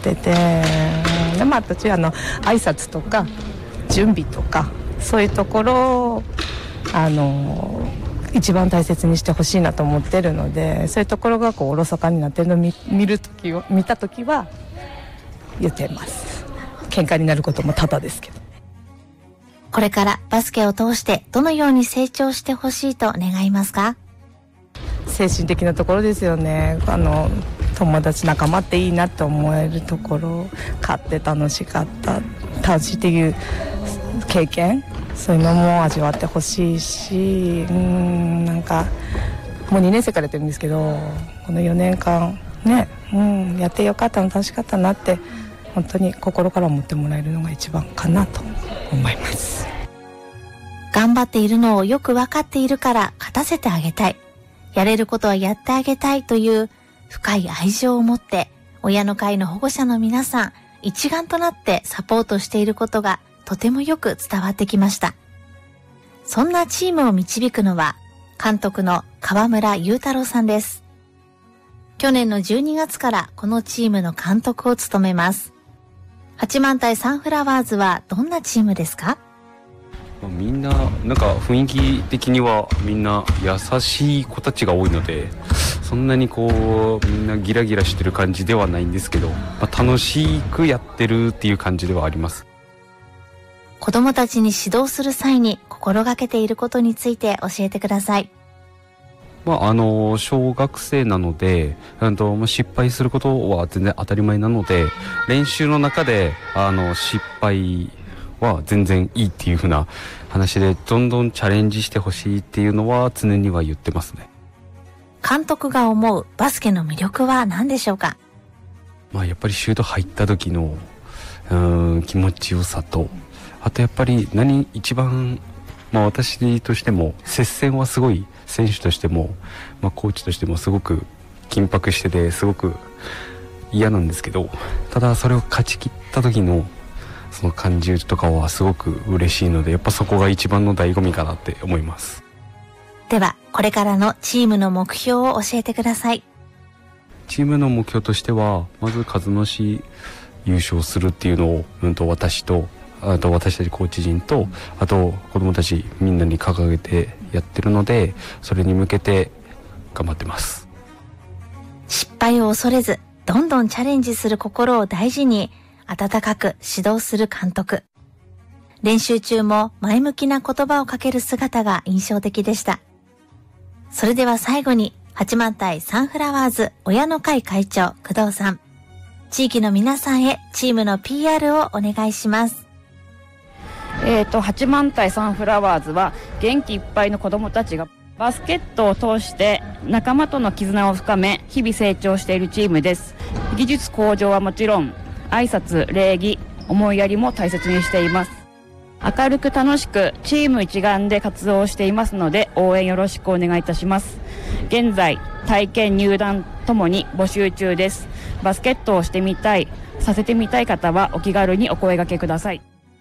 ってて、で途中挨拶とか準備とかそういうところを一番大切にしてほしいなと思ってるので、そういうところがおろそかになってるのを見た時は言ってます。喧嘩になることも多々ですけど。 これからバスケを通してどのように成長してほしいと願いますか？ 精神的なところですよね。友達仲間っていいなって思えるところ、勝って楽しいっていう経験、そういうのも味わってほしいし、なんかもう2年生からやってるんですけど、この4年間ね、やってよかったの、楽しかったなって本当に心から思ってもらえるのが一番かなと思います。 頑張っているのをよく分かっているから勝たせてあげたい、やれることはやってあげたいという深い愛情を持って、親の会の保護者の皆さん一丸となってサポートしていることがとてもよく伝わってきました。そんなチームを導くのは監督の川村雄太郎さんです。去年の12月からこのチームの監督を務めます。八幡平サンフラワーズはどんなチームですか？ みんななんか雰囲気的にはみんな優しい子たちが多いので、そんなにみんなギラギラしてる感じではないんですけど、楽しくやってるっていう感じではあります。 子どもたちに指導する際に心がけていることについて教えてください。 小学生なので失敗することは全然当たり前なので、練習の中で失敗は全然いいっていう風な話で、どんどんチャレンジしてほしいっていうのは常には言ってますね。 監督が思うバスケの魅力は何でしょうか？ やっぱりシュート入った時の気持ちよさと、あとやっぱり一番私としても接戦はすごい、選手としても、コーチとしてもすごく緊迫しててすごく嫌なんですけど、ただそれを勝ち切った時のその感じとかはすごく嬉しいので、やっぱそこが一番の醍醐味かなって思います。 ではこれからのチームの目標を教えてください。 チームの目標としては、まず鹿角市優勝するっていうのを、私とあと私たちコーチ陣と、あと子どもたちみんなに掲げてやってるので、それに向けて頑張ってます。 失敗を恐れずどんどんチャレンジする心を大事に温かく指導する監督。練習中も前向きな言葉をかける姿が印象的でした。それでは最後に八幡平サンフラワーズ親の会会長工藤さん、地域の皆さんへチームの PR をお願いします。 八幡平サンフラワーズは元気いっぱいの子どもたちがバスケットを通して仲間との絆を深め、日々成長しているチームです。技術向上はもちろん、挨拶、礼儀、思いやりも大切にしています。明るく楽しくチーム一丸で活動していますので、応援よろしくお願いいたします。現在体験入団ともに募集中です。バスケットをしてみたい、させてみたい方はお気軽にお声掛けください。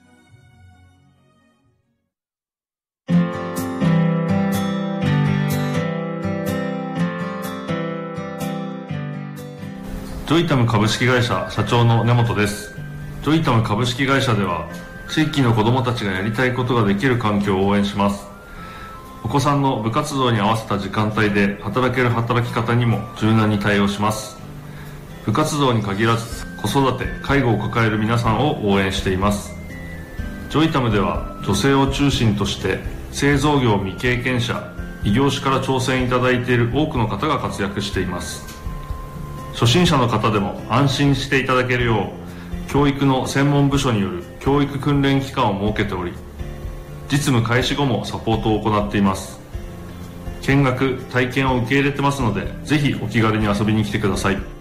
ジョイタム株式会社社長の根本です。ジョイタム株式会社では、地域の子どもたちがやりたいことができる環境を応援します。お子さんの部活動に合わせた時間帯で働ける働き方にも柔軟に対応します。部活動に限らず、子育て、介護を抱える皆さんを応援しています。ジョイタムでは女性を中心として製造業未経験者、異業種から挑戦いただいている多くの方が活躍しています。初心者の方でも安心していただけるよう、教育の専門部署による教育訓練機関を設けており、実務開始後もサポートを行っています。見学、体験を受け入れてますので、ぜひお気軽に遊びに来てください。